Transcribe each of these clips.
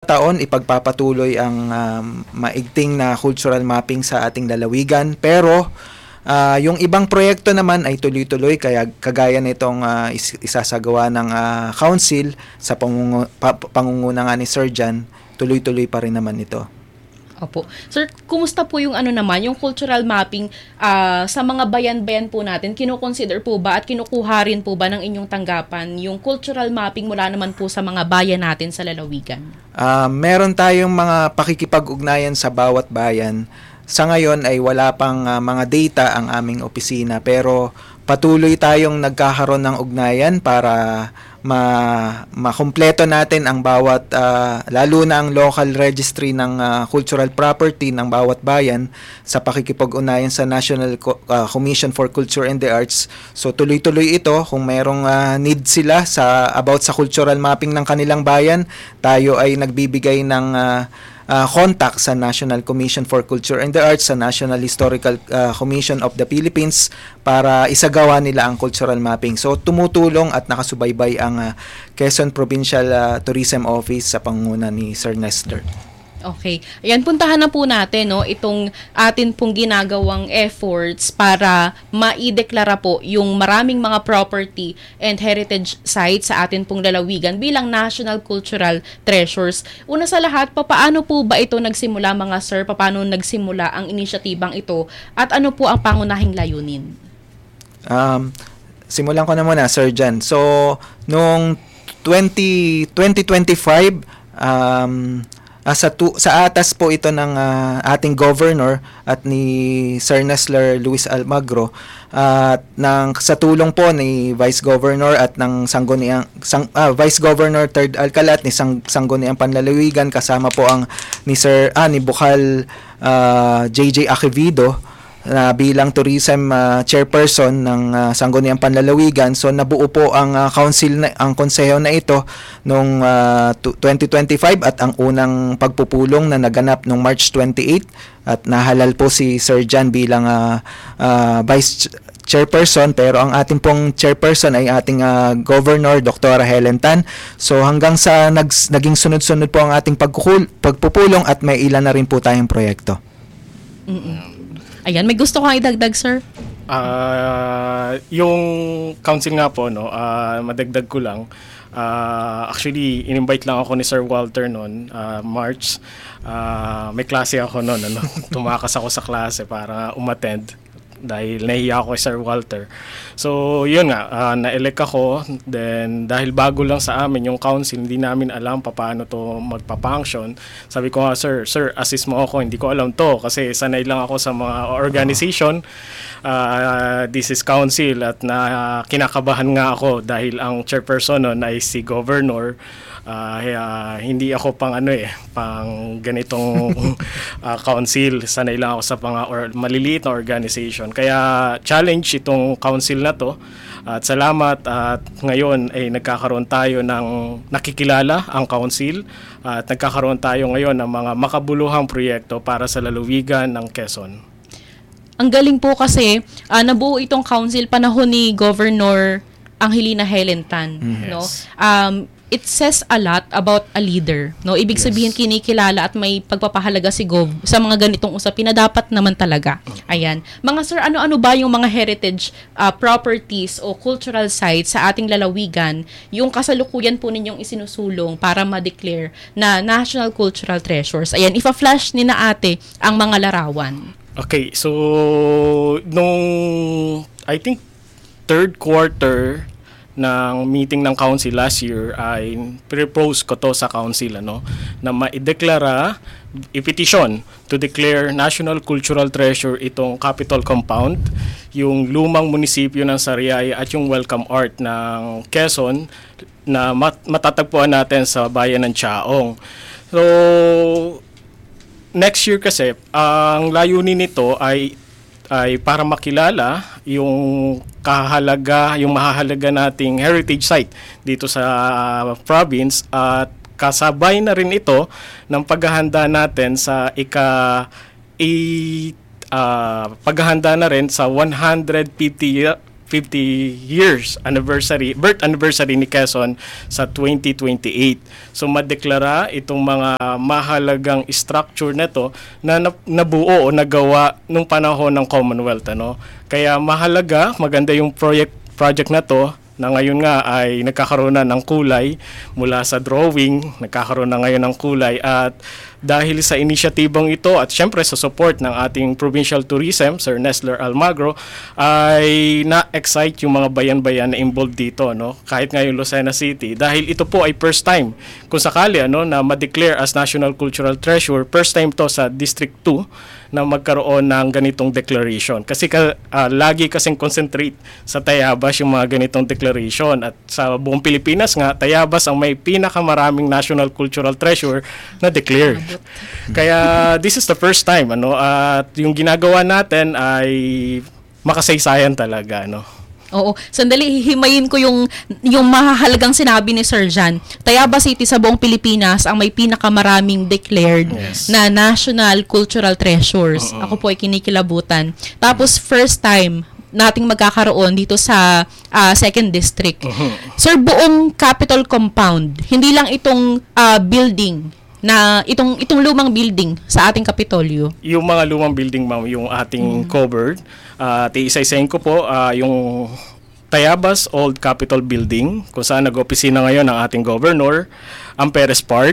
taon ipagpapatuloy ang maigting na cultural mapping sa ating lalawigan, pero yung ibang proyekto naman ay tuloy-tuloy, kaya kagaya nitong isasagawa ng council sa pangunguna nga ni Sir Jan, tuloy-tuloy pa rin naman ito. Opo. Sir, kumusta po yung yung cultural mapping sa mga bayan-bayan po natin? Kino-consider po ba at kinukuha rin po ba ng inyong tanggapan yung cultural mapping mula naman po sa mga bayan natin sa lalawigan? Meron tayong mga pakikipag-ugnayan sa bawat bayan. Sa ngayon ay wala pang mga data ang aming opisina, pero patuloy tayong nagkakaroon ng ugnayan para makumpleto natin ang bawat, lalo na ang local registry ng cultural property ng bawat bayan sa pakikipag-ugnayan sa National Commission for Culture and the Arts. So tuloy-tuloy ito. Kung merong need sila about sa cultural mapping ng kanilang bayan, tayo ay nagbibigay ng contact sa National Commission for Culture and the Arts, sa National Historical Commission of the Philippines, para isagawa nila ang cultural mapping. So tumutulong at nakasubaybay ang Quezon Provincial Tourism Office sa pangunguna ni Sir Nestor. Okay. Ayan, puntahan na po natin itong atin pong ginagawang efforts para maideklara po yung maraming mga property and heritage sites sa atin pong lalawigan bilang National Cultural Treasures. Una sa lahat, paano po ba ito nagsimula, mga sir? Paano nagsimula ang inisyatibang ito? At ano po ang pangunahing layunin? Simulan ko na muna, Sir Jan. So, noong 2025, sa atas po ito ng ating governor at ni Sir Nestor Luis Almagro, at sa tulong po ni Vice Governor at ng Vice Governor Third Alcala at ni Sangguniang Panlalawigan, kasama po ang ni Bukal JJ Acevedo na bilang tourism chairperson ng Sangguniang Panlalawigan. So nabuo po ang ang konseho na ito noong 2025 at ang unang pagpupulong na naganap noong March 28 at nahalal po si Sir Jan bilang vice chairperson, pero ang ating pong chairperson ay ating Governor Dr. Helen Tan. So hanggang sa naging sunod-sunod po ang ating pagpupulong at may ilan na rin po tayong proyekto. Ayan, may gusto kang idagdag, sir? Yung council nga po, madagdag ko lang. Actually, in-invite lang ako ni Sir Walter noon, March. May klase ako noon, tumakas ako sa klase para umattend dahil nahiya ako kay Sir Walter. So, yun nga, na-elect ako. Then, dahil bago lang sa amin yung council, hindi namin alam paano to magpa-function. Sabi ko nga, Sir, assist mo ako. Hindi ko alam to kasi sanay lang ako sa mga organization. This is council at kinakabahan nga ako dahil ang chairperson nun ay si Governor. Hindi ako pang ganitong council. Sanay lang ako sa maliliit na organization. Kaya challenge itong council na to. At salamat at ngayon ay nagkakaroon tayo ng nakikilala ang council at nagkakaroon tayo ngayon ng mga makabuluhang proyekto para sa lalawigan ng Quezon. Ang galing po kasi nabuo itong council panahon ni Governor Angelina Helen Tan, no? It says a lot about a leader, no? Ibig sabihin kinikilala at may pagpapahalaga si Gov sa mga ganitong usapin na dapat naman talaga. Ayan. Mga sir, ano-ano ba yung mga heritage properties o cultural sites sa ating lalawigan yung kasalukuyan po ninyong isinusulong para ma-declare na National Cultural Treasures? Ayan, ipa-flash ni na ate ang mga larawan. Okay, so nung I think third quarter ng meeting ng council last year ay propose ko to sa council na maideklara, i-petition to declare National Cultural Treasure itong Capitol Compound, yung lumang munisipyo ng Sariaya at yung Welcome Art ng Quezon na matatagpuan natin sa bayan ng Chaong. So next year kasi ang layunin nito ay para makilala yung mahahalaga nating heritage site dito sa province at kasabay na rin ito ng paghahanda natin sa paghahanda na rin sa 150 50 years birth anniversary ni Quezon sa 2028. So madeklara itong mga mahalagang structure nito na nabuo o nagawa nung panahon ng Commonwealth, ano. Kaya mahalaga, maganda yung project na to, na ngayon nga ay nagkakaroon na ng kulay mula sa drawing, nagkakaroon na ngayon ng kulay, at dahil sa inisyatibang ito at syempre sa support ng ating Provincial Tourism, Sir Nesler Almagro, ay na-excite yung mga bayan-bayan na involved dito, no? Kahit ngayon Lucena City, dahil ito po ay first time kung sakali, ano, na ma-declare as National Cultural Treasure, first time to sa District 2 na magkaroon ng ganitong declaration. Kasi lagi kasing concentrate sa Tayabas yung mga ganitong declaration, at sa buong Pilipinas nga, Tayabas ang may pinakamaraming National Cultural Treasure na declared. Kaya this is the first time, ano, at yung ginagawa natin ay makasaysayan talaga, ano. Oo. Sandali, hihimayin ko yung mahahalagang sinabi ni Sir Jan. Tayabas City sa buong Pilipinas ang may pinakamaraming declared na National Cultural Treasures. Ako po ay kinikilabutan. Tapos first time nating magkakaroon dito sa 2nd District. Sir, buong Capitol Compound, hindi lang itong building na itong lumang building sa ating Kapitolyo. Yung mga lumang building, ma'am, yung ating covered. Isa-isahin ko po yung Tayabas Old Capitol Building, kung saan nag-opisina ngayon ang ating governor, ang Perez Park,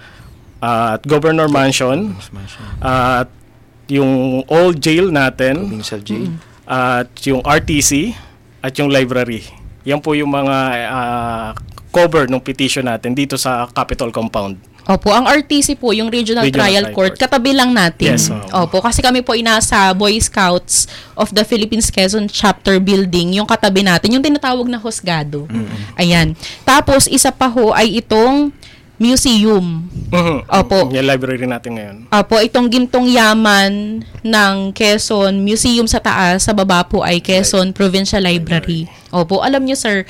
at Governor Mansion, at yung old jail natin, Provincial jail, at yung RTC, at yung library. Yan po yung mga cover ng petition natin dito sa Capitol Compound. Opo, ang RTC po, yung Regional Trial Court, katabi lang natin. Yes, opo, kasi kami po inasa Boy Scouts of the Philippines Quezon Chapter Building, yung katabi natin, yung tinatawag na husgado. Ayan. Tapos, isa pa ho ay itong museum. Opo. Yung library natin ngayon. Opo, itong Gintong Yaman ng Quezon Museum sa taas, sa baba po ay Quezon Provincial Library. Opo, alam niyo sir,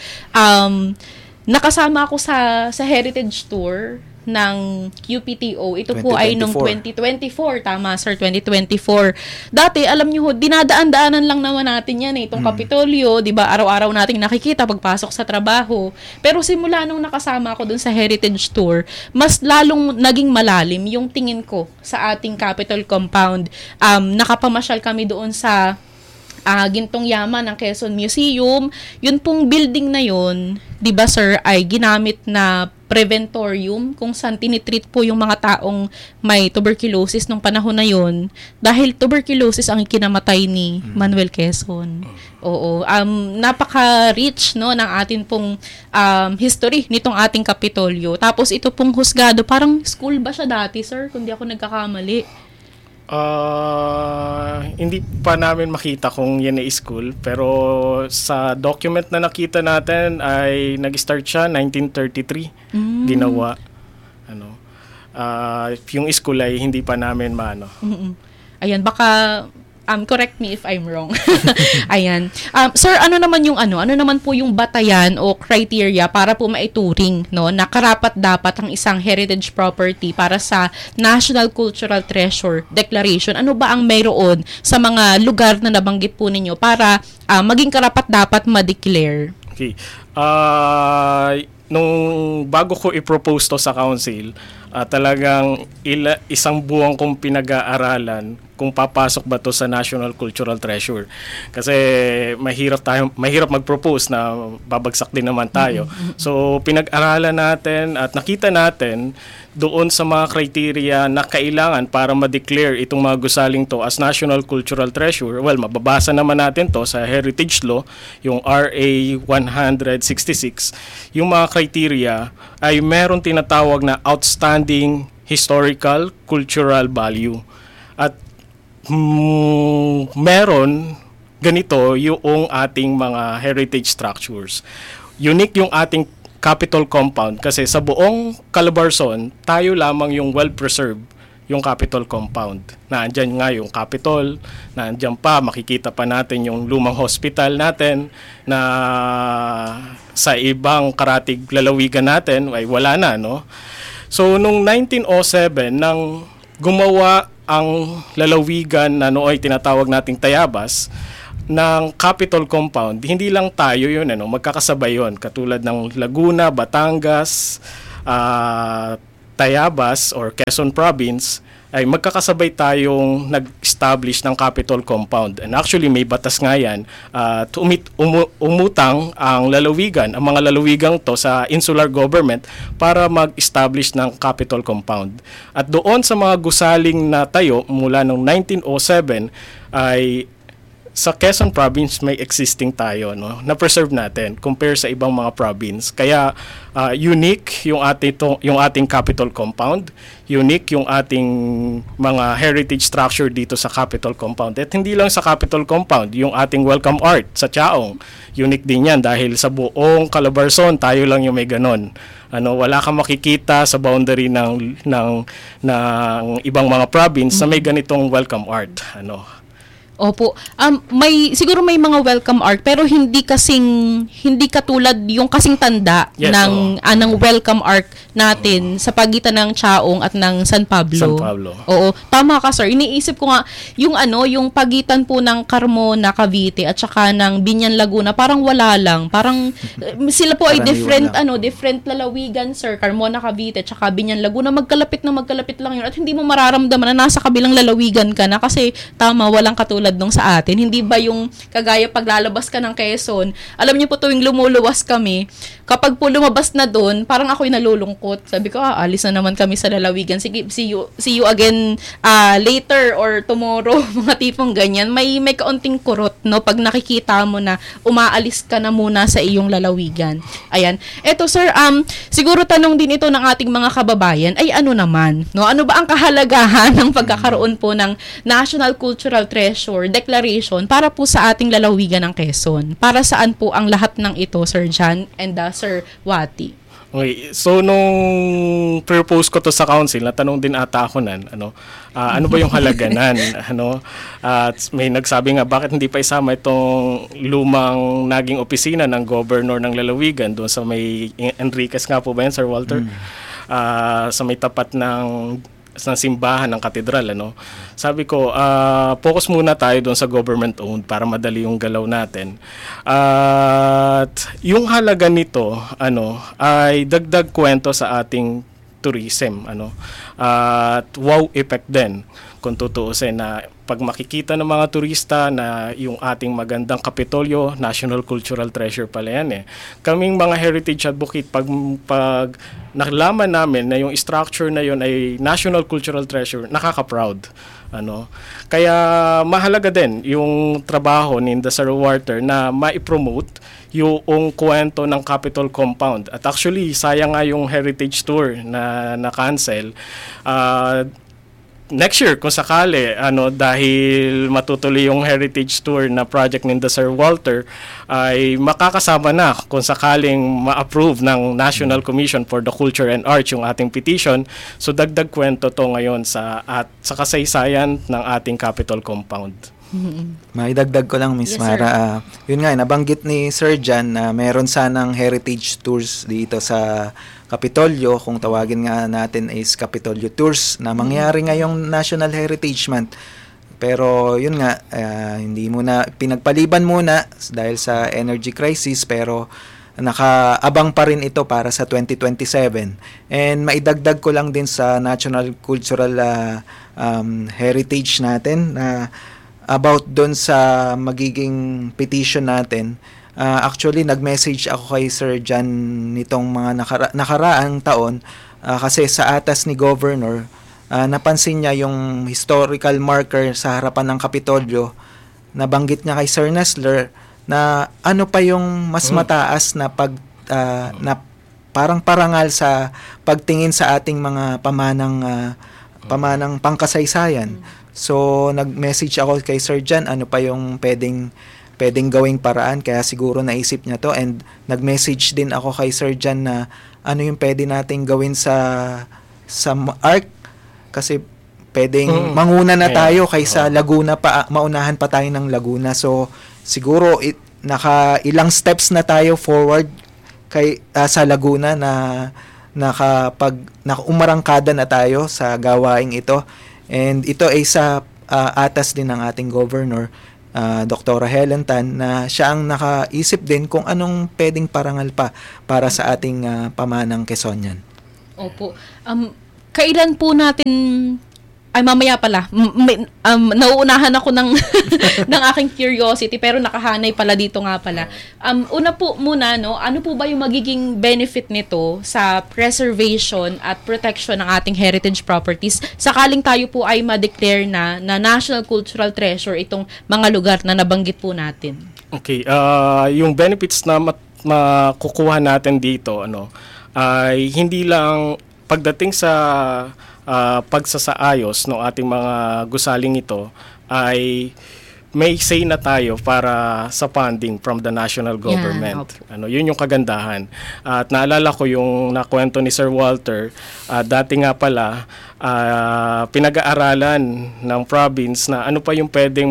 nakasama ako sa Heritage Tour ng QPTO. Ito po ay noong 2024. Tama, sir, 2024. Dati, alam nyo, dinadaan-daanan lang naman natin yan itong Kapitolyo, di ba? Araw-araw nating nakikita pagpasok sa trabaho. Pero simula nung nakasama ako dun sa Heritage Tour, mas lalong naging malalim yung tingin ko sa ating Capitol Compound. Nakapamasyal kami doon sa Gintong Yaman ng Quezon Museum. Yun pong building na yun, di ba sir, ay ginamit na preventorium kung saan tinitreat po yung mga taong may tuberculosis nung panahon na yun, dahil tuberculosis ang ikinamatay ni Manuel Quezon. Oo, napaka-rich no ng atin pong history nitong ating Kapitolyo. Tapos ito pong husgado, parang school ba siya dati sir, kung di ako nagkakamali? Hindi pa namin makita kung yan ay school, pero sa document na nakita natin ay nag-start siya 1933 ginawa, ano. Yung school ay hindi pa namin maano. Ayan, baka correct me if I'm wrong. Ayan. Sir, ano naman po yung batayan o criteria para po maituring, no, na karapat-dapat ang isang heritage property para sa National Cultural Treasure Declaration? Ano ba ang mayroon sa mga lugar na nabanggit po ninyo para maging karapat-dapat ma-declare? Okay. Nung bago ko i-propose to sa council, talagang isang buwan kong pinag-aaralan kung papasok ba to sa National Cultural Treasure. Kasi mahirap mag-propose na babagsak din naman tayo. So pinag-aralan natin at nakita natin doon sa mga criteria na kailangan para ma-declare itong mga gusaling to as National Cultural Treasure. Well, mababasa naman natin to sa Heritage Law, yung RA 166. Yung mga criteria ay meron tinatawag na outstanding historical cultural value. At meron ganito yung ating mga heritage structures. Unique yung ating Capitol Compound kasi sa buong Calabarzon, tayo lamang yung well-preserved yung Capitol Compound. Naandyan nga yung Capitol, naandyan pa, makikita pa natin yung lumang hospital natin na sa ibang karatig lalawigan natin ay wala na, no? So, nung 1907, nang gumawa ang lalawigan na nooy tinatawag nating Tayabas, ng Capitol Compound, hindi lang tayo yun, magkakasabay yun. Katulad ng Laguna, Batangas, Tayabas or Quezon Province, ay magkakasabay tayong nag-establish ng Capitol Compound. And actually, may batas nga yan. Umutang ang lalawigan, ang mga lalawigang to sa insular government para mag-establish ng Capitol Compound. At doon sa mga gusaling na tayo mula noong 1907 ay sa Quezon Province may existing tayo, no, na preserve natin compare sa ibang mga province. Kaya unique yung ating Capitol Compound, unique yung ating mga heritage structure dito sa Capitol Compound. At hindi lang sa Capitol Compound, yung ating welcome art sa Chaong, unique din yan dahil sa buong Calabarzon tayo lang yung may ganon. Wala kang makikita sa boundary ng ibang mga province na may ganitong welcome art. Opo. Siguro may mga welcome art pero hindi katulad yung kasing tanda ng welcome art natin sa pagitan ng Chaong at ng San Pablo. Oo. Tama ka, sir. Iniisip ko nga yung pagitan po ng Carmona, Cavite at saka ng Binyan, Laguna, parang wala lang. Parang sila po ay different lalawigan, sir. Carmona, Cavite at saka Binyan, Laguna, magkalapit lang yun at hindi mo mararamdaman na nasa kabilang lalawigan ka na kasi tama, walang katulad nung sa atin. Hindi ba yung kagaya paglalabas ka ng Quezon, alam niyo po tuwing lumuluwas kami, kapag po lumabas na doon, parang ako'y nalulungkot. Sabi ko, alis na naman kami sa lalawigan. Sige, see you again later or tomorrow. Mga tipong ganyan. May kaunting kurot, no? Pag nakikita mo na umaalis ka na muna sa iyong lalawigan. Ayan. Eto, sir, siguro tanong din ito ng ating mga kababayan, ay ano naman, no? Ano ba ang kahalagahan ng pagkakaroon po ng National Cultural Treasure Declaration para po sa ating lalawigan ng Quezon? Para saan po ang lahat ng ito, Sir John and Sir Wati? Okay, so nung propose ko to sa council, natanong din ata ako ano ba yung halaganan? May nagsabi nga, bakit hindi pa isama itong lumang naging opisina ng governor ng lalawigan doon sa may Enriquez nga po ba yan, Sir Walter? Sa may tapat ng simbahan ng katedral, Sabi ko, focus muna tayo doon sa government-owned para madali yung galaw natin. At yung halaga nito, ay dagdag kwento sa ating tourism, at wow effect din. Kung tutuusin na pag makikita ng mga turista na yung ating magandang Kapitolyo, National Cultural Treasure pala yan Kaming mga heritage advocate, pag nalaman namin na yung structure na yun ay National Cultural Treasure, nakaka-proud. Kaya mahalaga din yung trabaho ni Sir Walter na ma-promote yung kwento ng Capitol Compound. At actually, sayang nga yung heritage tour na na-cancel. Next year, kung sakali, dahil matutuloy yung heritage tour na project ni Sir Walter, ay makakasama na kung sakaling ma-approve ng National Commission for the Culture and Arts yung ating petition. So dagdag kwento to ngayon sa kasaysayan ng ating Capitol Compound. Maidagdag ko lang, Miss Mara. Yun nga, nabanggit ni Sir John na meron sanang heritage tours dito sa Kapitolyo, kung tawagin nga natin is Kapitolyo Tours, na mangyari ngayong National Heritage Month. Pero yun nga, hindi muna, pinagpaliban muna dahil sa energy crisis, pero nakaabang pa rin ito para sa 2027. And maidagdag ko lang din sa National Cultural Heritage natin na about doon sa magiging petition natin. Actually, nag-message ako kay Sir John nitong mga nakaraang taon kasi sa atas ni Governor, napansin niya yung historical marker sa harapan ng Kapitolyo. Nabanggit niya kay Sir Nestler na ano pa yung mas mataas na na parang parangal sa pagtingin sa ating mga pamanang pangkasaysayan. So, nag-message ako kay Sir John, ano pa yung pwedeng gawing paraan, kaya siguro naisip niya to, and nag-message din ako kay Sir John na ano yung pwede nating gawin sa ARC, kasi pwedeng manguna na tayo kaysa Laguna pa, maunahan pa tayo ng Laguna. So siguro ilang steps na tayo forward sa Laguna na umarangkada na tayo sa gawaing ito, and ito ay sa atas din ng ating governor. Dr. Helen Tan, na siya ang nakaisip din kung anong pwedeng parangal pa para sa ating pamanang Quezonian. Opo. Kailan po natin ay mamaya pala. Nauunahan ako ng ng aking curiosity pero nakahanay pala dito nga pala. Una po muna, no, ano po ba yung magiging benefit nito sa preservation at protection ng ating heritage properties sakaling tayo po ay ma-declare na National Cultural Treasure itong mga lugar na nabanggit po natin? Okay, yung benefits na makukuha natin dito ay hindi lang pagdating sa pagsasaayos ng ating mga gusaling ito ay may say na tayo para sa funding from the national government. Yun yung kagandahan. At naalala ko yung nakwento ni Sir Walter, dati nga pala pinag-aaralan ng province na ano pa yung pwedeng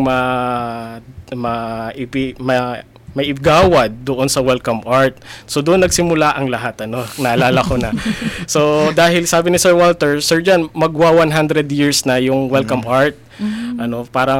may igawad doon sa welcome art. So doon nagsimula ang lahat, naalala ko na. So dahil sabi ni Sir Walter, Sir Jan, magwa 100 years na yung welcome art. Parang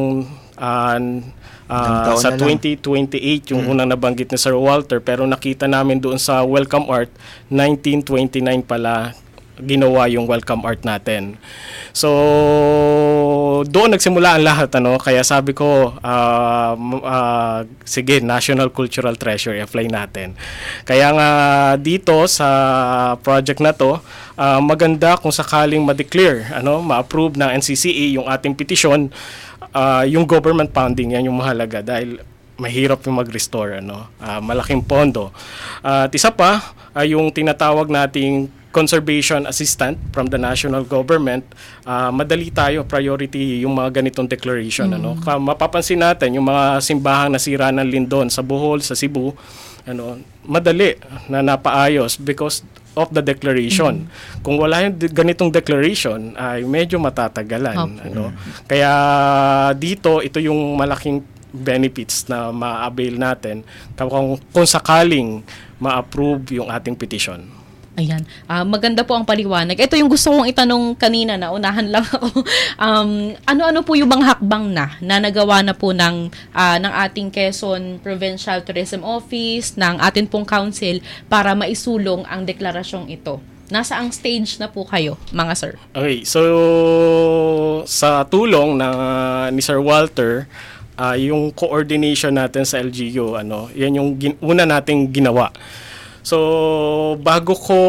sa 2028 yung unang nabanggit ni Sir Walter, pero nakita namin doon sa welcome art 1929 pala ginawa yung welcome art natin. So doon nagsimula ang lahat, kaya sabi ko sige, National Cultural Treasure i-apply natin. Kaya nga dito sa project na to, maganda kung sakaling ma-declare, ma-approve ng NCCA yung ating petisyon, yung government funding, yan yung mahalaga dahil mahirap yung mag-restore, malaking pondo. At isa pa, yung tinatawag nating conservation assistant from the national government, madali tayo, priority yung mga ganitong declaration. Mapapansin natin yung mga simbahang nasira ng lindon sa Bohol, sa Cebu, madali na napaayos because of the declaration. Kung wala yung ganitong declaration, ay medyo matatagalan. Kaya dito, ito yung malaking benefits na ma-avail natin kung sakaling ma-approve yung ating petition. Ayan. Maganda po ang paliwanag. Ito yung gusto kong itanong kanina, na unahan lang ako. Ano-ano po yung mga hakbang na nagawa na po ng ating Quezon Provincial Tourism Office, ng atin pong council para maisulong ang deklarasyong ito? Nasa ang stage na po kayo, mga sir? Okay, so sa tulong ni Sir Walter, yung coordination natin sa LGU, yan yung una nating ginawa. So bago ko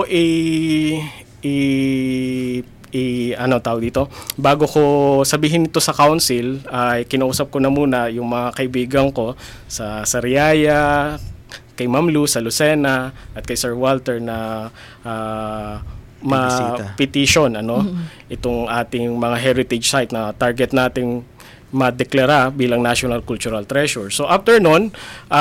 bago ko sabihin ito sa council, ay kinausap ko na muna yung mga kaibigan ko sa Sariaya, kay Ma'am Lu sa Lucena, at kay Sir Walter na ma-petition itong ating mga heritage site na target nating madeklara bilang National Cultural Treasure. So after nun,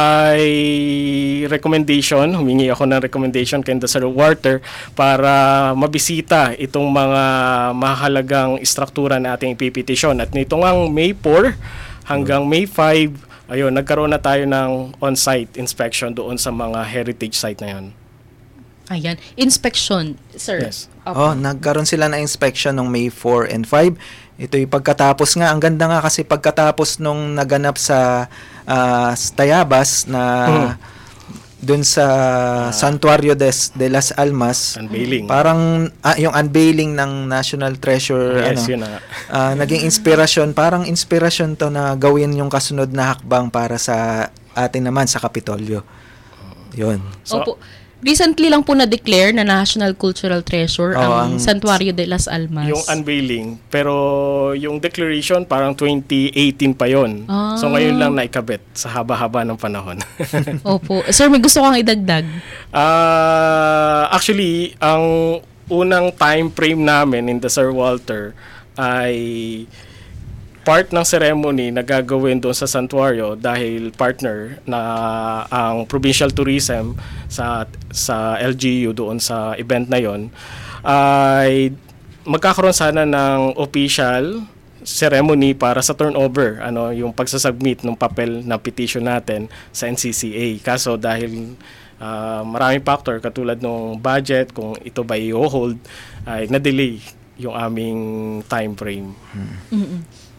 humingi ako ng recommendation kay Sir Walter para mabisita itong mga mahalagang istruktura na ating ipipetisyon. At nito ngang May 4 hanggang May 5, nagkaroon na tayo ng on-site inspection doon sa mga heritage site na yan. Ayan. Inspection, sir. Yes. Nagkaroon sila ng inspection ng May 4 and 5. Ito yung pagkatapos nga. Ang ganda nga kasi pagkatapos nung naganap sa Tayabas na dun sa Santuario de las Almas, unveiling. Parang yung unveiling ng National Treasure, yes, yun na. Naging inspirasyon, parang inspirasyon to na gawin yung kasunod na hakbang para sa atin naman sa Kapitolyo. Yun. So, Opo. Recently lang po na-declare na National Cultural Treasure ang Santuario de las Almas. Yung unveiling, pero yung declaration parang 2018 pa yon. So ngayon lang naikabit sa haba-haba ng panahon. Opo. Sir, may gusto kang idagdag? Actually, ang unang time frame namin in the Sir Walter ay part ng ceremony na gagawin doon sa santuario dahil partner na ang Provincial Tourism sa LGU doon sa event na yon, ay magkakaroon sana ng official ceremony para sa turnover, yung pagsasubmit ng papel na petition natin sa NCCA. Kaso dahil maraming factor katulad ng budget, kung ito ba i-hold, ay na-delay yung aming time frame.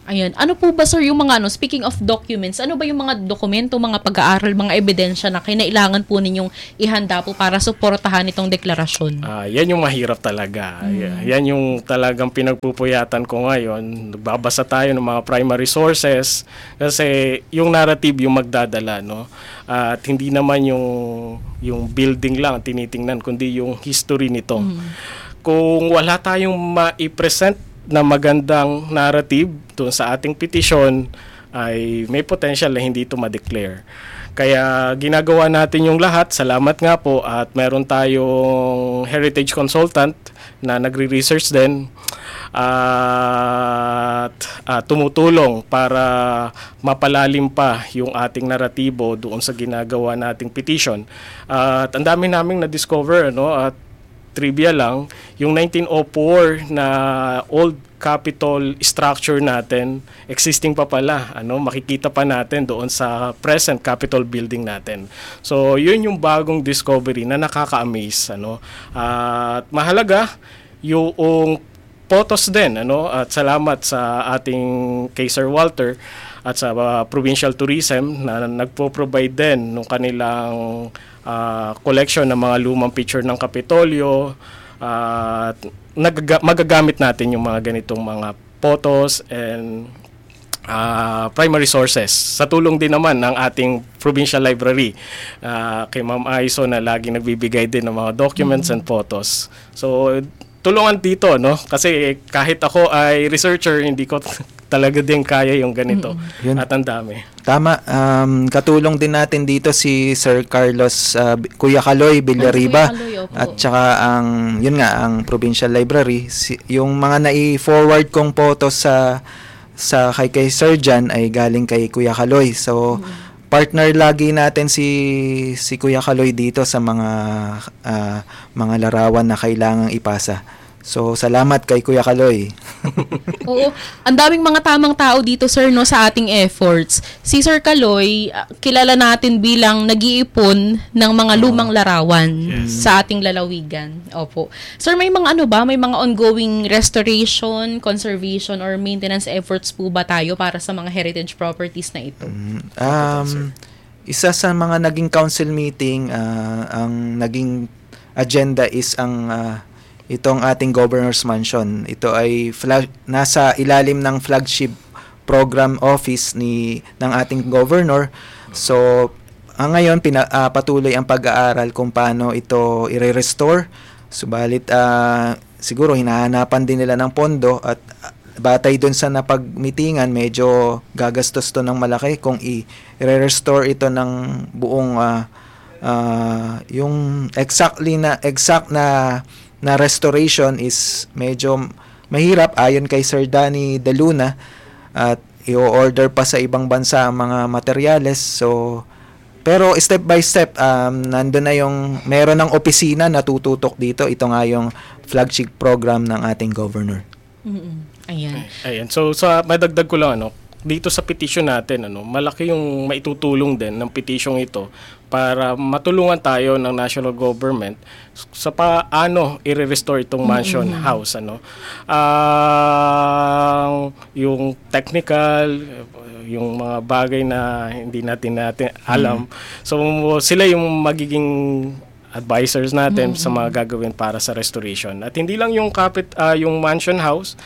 Ayan. Ano po ba, sir, yung mga speaking of documents, ano ba yung mga dokumento, mga pag-aaral, mga ebidensya na kinailangan po ninyong ihanda po para suportahan itong deklarasyon? Yan yung mahirap talaga. Yan yung talagang pinagpupuyatan ko ngayon. Nagbabasa tayo ng mga primary sources kasi yung narrative yung magdadala, no? At hindi naman yung building lang tinitingnan, kundi yung history nito. Kung wala tayong ma-present na magandang narrative doon sa ating petition, ay may potential na hindi ito ma-declare. Kaya ginagawa natin yung lahat. Salamat nga po at meron tayong heritage consultant na nagre-research din at tumutulong para mapalalim pa yung ating naratibo doon sa ginagawa nating petition. At ang dami naming na-discover, at trivia lang, yung 1904 na old Capitol structure natin, existing pa pala, makikita pa natin doon sa present Capitol building natin. So, yun yung bagong discovery na nakaka-amaze, At mahalaga yung photos din, At salamat sa ating kay Sir Walter at sa Provincial Tourism na nagpo-provide din ng kanilang collection ng mga lumang picture ng Kapitolyo at magagamit natin yung mga ganitong mga photos and primary sources sa tulong din naman ng ating provincial library kay Ma'am Aiso na lagi nagbibigay din ng mga documents and photos. So tulungan dito, kasi kahit ako ay researcher, hindi ko talaga din kaya yung ganito. At ang dami. Tama. Katulong din natin dito si Sir Carlos Kuya Kaloy Villariba at saka ang Provincial Library. Yung mga nai-forward kong photos sa kay Sir Jan ay galing kay Kuya Kaloy. So partner lagi natin si Kuya Kaloy dito sa mga larawan na kailangang ipasa. So, salamat kay Kuya Kaloy. Oo. Ang daming mga tamang tao dito, sir, sa ating efforts. Si Sir Kaloy, kilala natin bilang nag-iipon ng mga lumang larawan sa ating lalawigan. Opo. Sir, may mga may mga ongoing restoration, conservation, or maintenance efforts po ba tayo para sa mga heritage properties na ito? Isa sa mga naging council meeting, ang naging agenda is itong ating Governor's Mansion. Ito ay nasa ilalim ng flagship program office ng ating governor. So, ngayon patuloy ang pag-aaral kung paano ito i-restore. Subalit siguro hinahanapan din nila ng pondo at batay doon sa napagmitingan, medyo gagastos to ng malaki kung i-restore ito ng buong yung exact na restoration is medyo mahirap ayon kay Sir Danny De Luna at i-order pa sa ibang bansa ang mga materyales. So pero step by step nandun na meron ng opisina na tututok dito. Ito nga yung flagship program ng ating governor. Ayan. So madagdag ko lang dito sa petition natin, malaki yung maitutulong din ng petition ito para matulungan tayo ng national government sa paano i-restore itong mansion house. Yung technical, yung mga bagay na hindi natin alam. So sila yung magiging advisors natin sa mga gagawin para sa restoration. At hindi lang yung yung mansion house,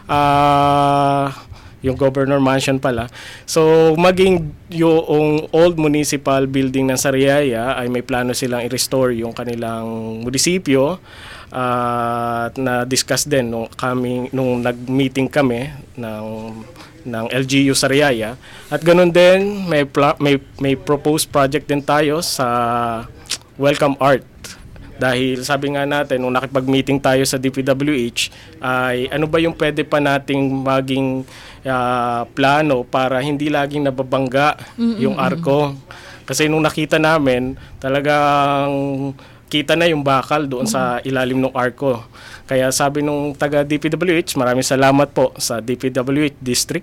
yung Governor Mansion pala. So, maging yung old municipal building ng Sariaya ay may plano silang i-restore yung kanilang munisipyo. At na-discuss din nung nag-meeting kami ng LGU Sariaya. At ganun din, may proposed project din tayo sa Welcome Art. Dahil sabi nga natin, nung nakipag-meeting tayo sa DPWH, ay ano ba yung pwede pa nating maging plano para hindi laging nababangga yung arko. Kasi nung nakita namin, talagang kita na yung bakal doon sa ilalim ng arko. Kaya sabi nung taga DPWH, maraming salamat po sa DPWH District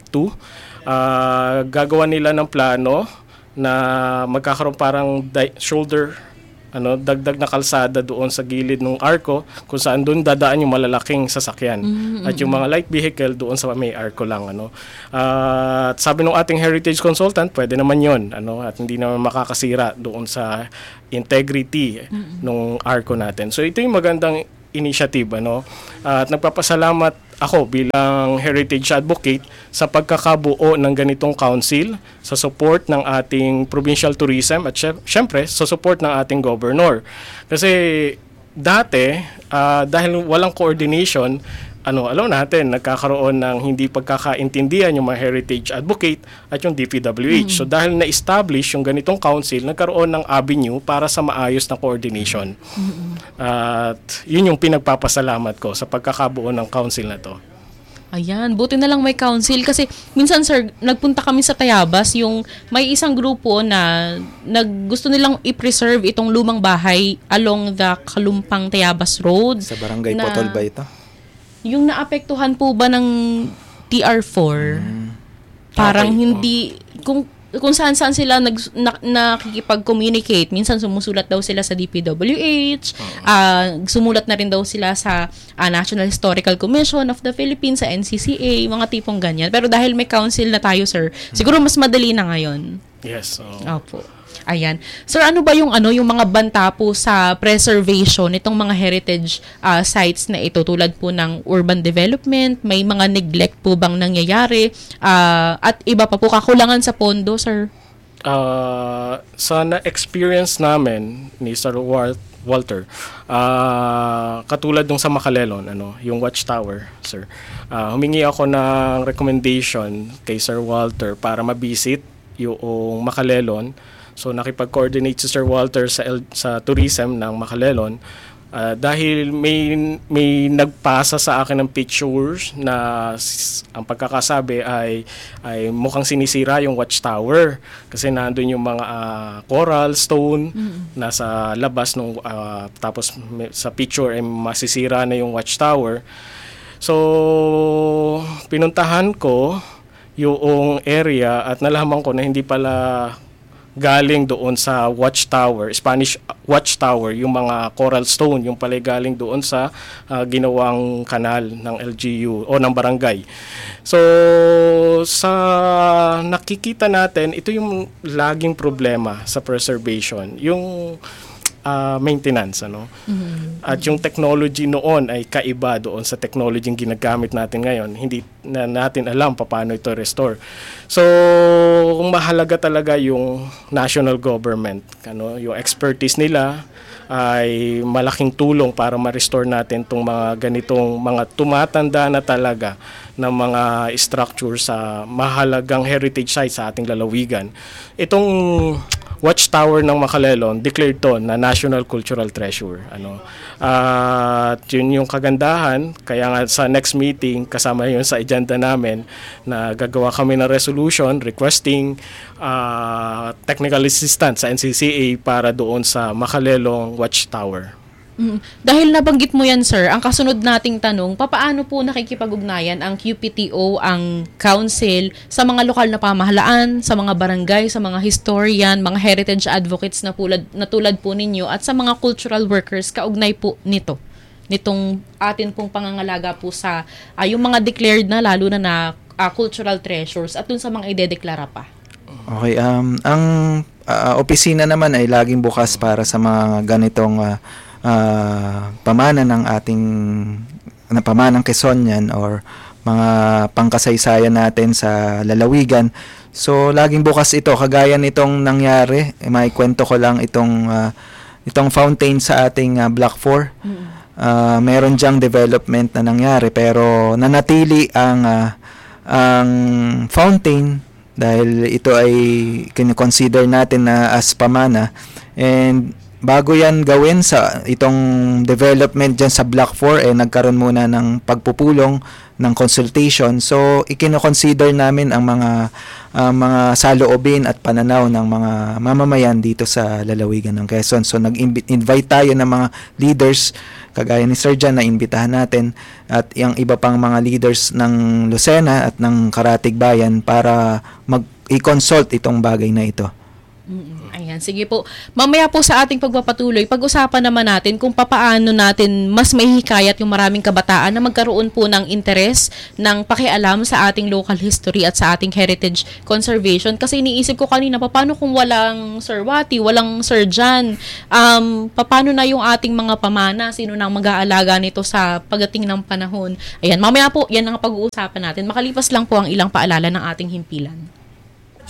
2. Gagawa nila ng plano na magkakaroon parang shoulder dagdag na kalsada doon sa gilid ng arko kung saan doon dadaan yung malalaking sasakyan. At yung mga light vehicle doon sa may arko lang. At sabi ng ating heritage consultant, pwede naman yon, at hindi naman makakasira doon sa integrity ng arko natin. So ito yung magandang initiative, at nagpapasalamat ako bilang heritage advocate sa pagkakabuo ng ganitong council, sa support ng ating provincial tourism at syempre sa support ng ating governor. Kasi dati, dahil walang coordination, alam natin, nagkakaroon ng hindi pagkakaintindihan yung mga heritage advocate at yung DPWH. So dahil na-establish yung ganitong council, nagkaroon ng avenue para sa maayos na coordination. At yun yung pinagpapasalamat ko sa pagkakabuo ng council na to. Ayan, buti na lang may council kasi minsan sir, nagpunta kami sa Tayabas, yung may isang grupo na gusto nilang i-preserve itong lumang bahay along the Kalumpang Tayabas Road. Sa Barangay Potol ba ito? Yung naapektuhan po ba ng TR4, parang Okay. hindi, kung saan-saan sila nakikipag-communicate. Minsan sumusulat daw sila sa DPWH, sumulat na rin daw sila sa National Historical Commission of the Philippines, sa NCCA, mga tipong ganyan. Pero dahil may council na tayo, sir, siguro mas madali na ngayon. Yes. Opo. Ayan. Sir, ano ba yung mga banta po sa preservation nitong mga heritage sites na ito, tulad po ng urban development, may mga neglect po bang nangyayari, at iba pa po, kakulangan sa pondo, sir? Sa na-experience namin ni Sir Walter, katulad nung sa Makalelon, yung Watchtower, sir, humingi ako ng recommendation kay Sir Walter para mabisit yung Makalelon. So nakipag-coordinate si Sir Walter sa tourism ng Makalelon, dahil may nagpasa sa akin ng pictures na ang pagkakasabi ay mukhang sinisira yung Watchtower kasi nandun yung mga coral stone nasa labas nung tapos sa picture ay masisira na yung Watchtower. So pinuntahan ko yung area at nalaman ko na hindi pala galing doon sa Watchtower, Spanish Watchtower, yung mga coral stone, yung pala galing doon sa ginawang kanal ng LGU o ng barangay. So, sa nakikita natin, ito yung laging problema sa preservation, yung maintenance, At yung technology noon ay kaiba doon sa technology yung ginagamit natin ngayon. Hindi na natin alam paano ito restore. So, mahalaga talaga yung national government, yung expertise nila ay malaking tulong para ma-restore natin itong mga ganitong mga tumatanda na talaga ng mga structure sa mahalagang heritage site sa ating lalawigan. Itong Watchtower ng Makalelon, declared to na National Cultural Treasure. At yun yung kagandahan, kaya nga sa next meeting, kasama yun sa agenda namin, na gagawa kami ng resolution requesting technical assistance sa NCCA para doon sa Makalelong Watchtower. Dahil nabanggit mo yan, sir, ang kasunod nating tanong, papaano po nakikipag-ugnayan ang QPTO, ang council, sa mga lokal na pamahalaan, sa mga barangay, sa mga historian, mga heritage advocates na tulad po ninyo, at sa mga cultural workers, kaugnay po nitong atin pong pangangalaga po sa yung mga declared na, lalo na cultural treasures, at dun sa mga idedeklara pa? Okay, ang opisina naman ay laging bukas para sa mga ganitong pamana ng ating pamanang Quezonian or mga pangkasaysayan natin sa lalawigan. So laging bukas ito, kagaya nitong nangyari, may kwento ko lang itong fountain sa ating Block 4. Meron diyang development na nangyari pero nanatili ang fountain dahil ito ay kino-consider natin na as pamana, and bago yan gawin sa itong development dyan sa Block 4, nagkaroon muna ng pagpupulong ng consultation. So, ikino-consider namin ang mga saloobin at pananaw ng mga mamamayan dito sa lalawigan ng Quezon. So, nag-invite tayo ng mga leaders, kagaya ni Sir Jan, na imbitahan natin, at yung iba pang mga leaders ng Lucena at ng Karatig Bayan para i-consult itong bagay na ito. Ayan, sige po. Mamaya po sa ating pagpapatuloy, pag-usapan naman natin kung papaano natin mas mahihikayat yung maraming kabataan na magkaroon po ng interes, ng pakialam sa ating local history at sa ating heritage conservation. Kasi iniisip ko kanina, paano kung walang Sir Wati, walang Sir John, paano na yung ating mga pamana, sino nang mag-aalaga nito sa pagdating ng panahon. Ayan, mamaya po, yan ang pag-uusapan natin. Makalipas lang po ang ilang paalala ng ating himpilan.